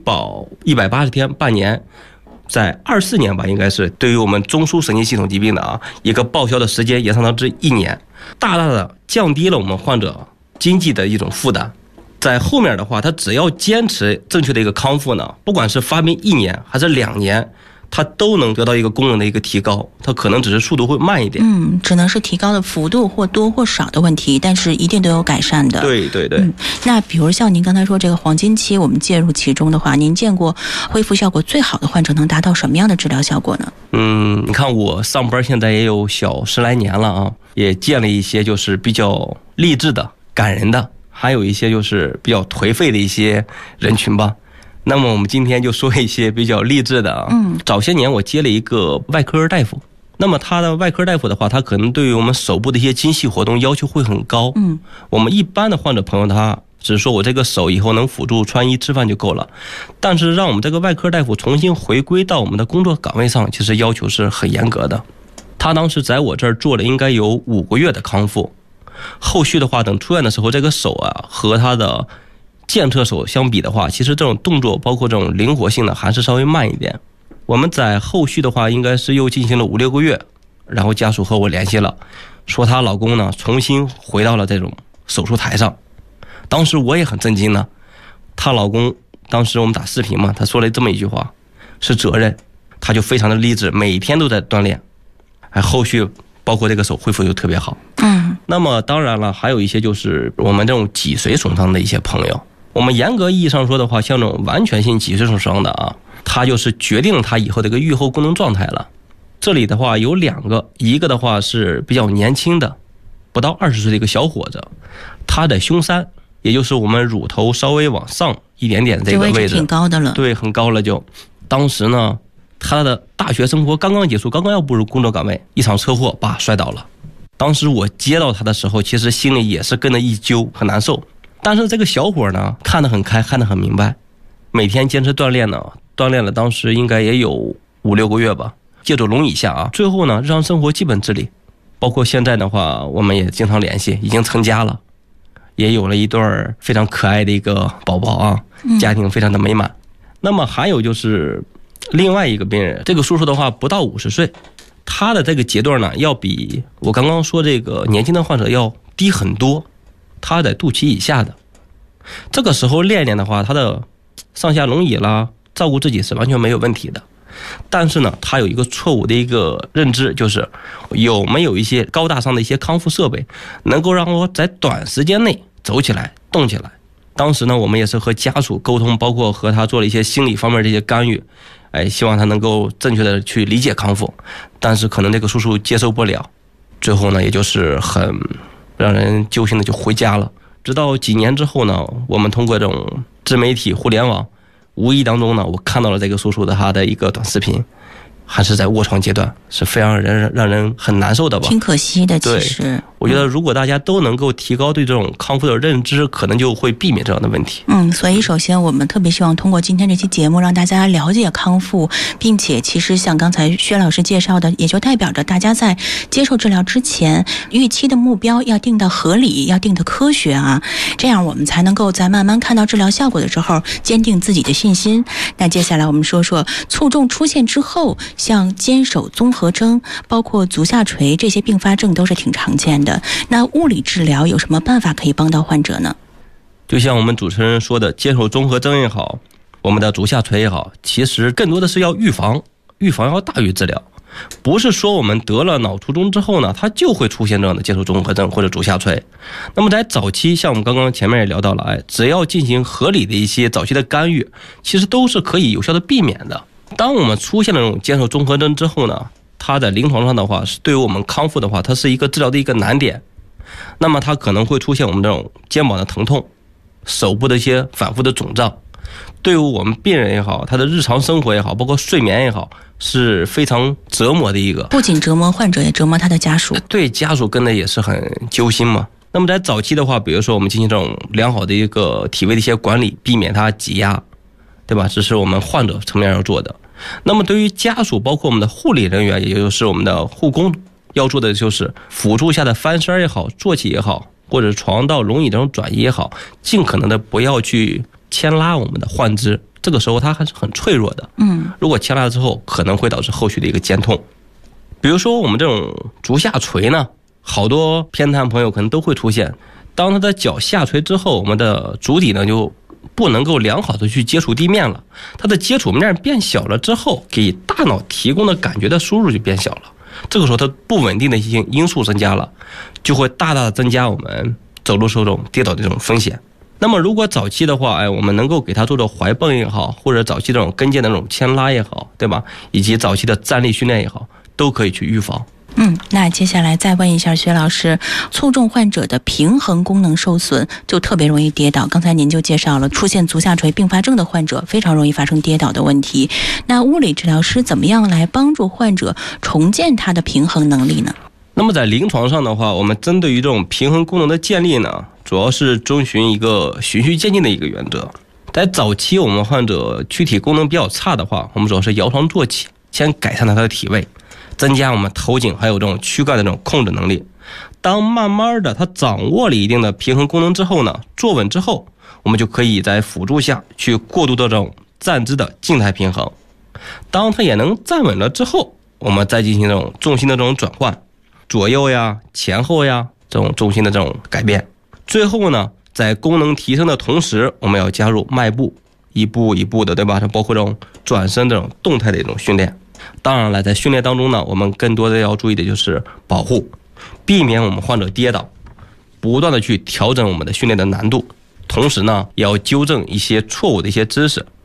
保180天半年，在24年吧，应该是对于我们中枢神经系统疾病的一个报销的时间延长到至1年，大大的降低了我们患者经济的一种负担。在后面的话，他只要坚持正确的一个康复呢，不管是发病1年还是2年，它都能得到一个功能的一个提高，它可能只是速度会慢一点。 只能是提高的幅度或多或少的问题，但是一定都有改善的。 对对对。 那比如像您刚才说这个黄金期，我们介入其中的话，您见过恢复效果最好的患者能达到什么样的治疗效果呢？ 你看我上班现在也有小10来年了也见了一些就是比较励志的、感人的，还有一些就是比较颓废的一些人群吧。那么我们今天就说一些比较励志的早些年我接了一个外科大夫，那么他的外科大夫的话，他可能对于我们手部的一些精细活动要求会很高。我们一般的患者朋友他只是说我这个手以后能辅助穿衣吃饭就够了，但是让我们这个外科大夫重新回归到我们的工作岗位上，其实要求是很严格的。他当时在我这儿做了应该有5个月的康复，后续的话等出院的时候，这个手和他的健侧手相比的话，其实这种动作包括这种灵活性呢还是稍微慢一点。我们在后续的话应该是又进行了5、6个月，然后家属和我联系了，说她老公呢重新回到了这种手术台上。当时我也很震惊呢，她老公当时我们打视频嘛，他说了这么一句话，是责任，他就非常的励志，每天都在锻炼，后续包括这个手恢复就特别好。那么当然了，还有一些就是我们这种脊髓损伤的一些朋友，我们严格意义上说的话，像这种完全性脊髓损伤的它就是决定了它以后的一个预后功能状态了。这里的话有2个，一个的话是比较年轻的，不到20岁的一个小伙子，他的胸3，也就是我们乳头稍微往上一点点这个位置， 挺高的了。 对，很高了就。当时呢，他的大学生活刚刚结束，刚刚要步入工作岗位，一场车祸摔倒了。当时我接到他的时候，其实心里也是跟着一揪，很难受。但是这个小伙呢，看得很开，看得很明白，每天坚持锻炼呢，锻炼了当时应该也有5、6个月吧，借助轮椅下最后呢，日常生活基本自理，包括现在的话，我们也经常联系，已经成家了，也有了一对非常可爱的一个宝宝家庭非常的美满。那么还有就是另外一个病人，这个叔叔的话不到50岁，他的这个阶段呢，要比我刚刚说这个年轻的患者要低很多，他在肚脐以下的。这个时候练练的话，他的上下轮椅啦，照顾自己是完全没有问题的。但是呢，他有一个错误的一个认知，就是有没有一些高大上的一些康复设备，能够让我在短时间内走起来、动起来。当时呢，我们也是和家属沟通，包括和他做了一些心理方面的一些干预，希望他能够正确的去理解康复，但是可能这个叔叔接受不了，最后呢，也就是很让人揪心的就回家了。直到几年之后呢，我们通过这种自媒体互联网，无意当中呢，我看到了这个叔叔的他的一个短视频，还是在卧床阶段，是非常让人很难受的吧。 挺可惜的，其实。 我觉得如果大家都能够提高对这种康复的认知，可能就会避免这样的问题。 所以首先我们特别希望通过今天这期节目，让大家了解康复，并且其实像刚才薛老师介绍的，也就代表着大家在接受治疗之前，预期的目标要定得合理，要定得科学这样我们才能够在慢慢看到治疗效果的时候，坚定自己的信心。那接下来我们说说卒中出现之后，像肩手综合征，包括足下垂这些并发症都是挺常见的。那物理治疗有什么办法可以帮到患者呢？ 就像我们主持人说的，肩手综合征也好，我们的足下垂也好，其实更多的是要预防，预防要大于治疗。不是说我们得了脑卒中之后呢，它就会出现这样的肩手综合征或者足下垂。那么在早期，像我们刚刚前面也聊到了，只要进行合理的一些早期的干预，其实都是可以有效的避免的。当我们出现了这种肩手综合征之后呢，它在临床上的话，是对于我们康复的话，它是一个治疗的一个难点。那么它可能会出现我们这种肩膀的疼痛，手部的一些反复的肿胀，对于我们病人也好，他的日常生活也好，包括睡眠也好，是非常折磨的一个。 不仅折磨患者，也折磨他的家属。 对，家属跟的也是很揪心嘛。那么在早期的话，比如说我们进行这种良好的一个体位的一些管理，避免它挤压，对吧？这是我们患者层面要做的。那么对于家属，包括我们的护理人员，也就是我们的护工，要做的就是辅助下的翻身也好，坐起也好，或者床到轮椅这种转移也好，尽可能的不要去牵拉我们的患肢， 这个时候它还是很脆弱的。如果强大之后，可能会导致后续的一个肩痛。比如说我们这种足下垂呢，好多偏瘫朋友可能都会出现。当他的脚下垂之后，我们的足底呢就不能够良好的去接触地面了，它的接触面变小了之后，给大脑提供的感觉的输入就变小了。这个时候它不稳定的一些因素增加了，就会大大的增加我们走路时候这种跌倒的这种风险。那么如果早期的话，我们能够给他做做踝泵也好，或者早期这种跟腱的那种牵拉也好，对吧？以及早期的站立训练也好，都可以去预防。 那接下来再问一下薛老师，卒中患者的平衡功能受损就特别容易跌倒。刚才您就介绍了出现足下垂并发症的患者非常容易发生跌倒的问题。那物理治疗师怎么样来帮助患者重建他的平衡能力呢？ 那么在临床上的话，我们针对于这种平衡功能的建立呢，主要是遵循一个循序渐进的一个原则。在早期我们患者躯体功能比较差的话，我们主要是摇床坐起，先改善他的体位，增加我们头颈还有这种躯干的这种控制能力。当慢慢的他掌握了一定的平衡功能之后呢，坐稳之后，我们就可以在辅助下去过渡到这种站姿的静态平衡。当他也能站稳了之后，我们再进行这种重心的这种转换，左右呀、前后呀这种重心的这种改变。最后呢，在功能提升的同时，我们要加入迈步，一步一步的，对吧？包括这种转身这种动态的一种训练。当然了，在训练当中呢，我们更多的要注意的就是保护，避免我们患者跌倒，不断的去调整我们的训练的难度，同时呢，也要纠正一些错误的一些知识，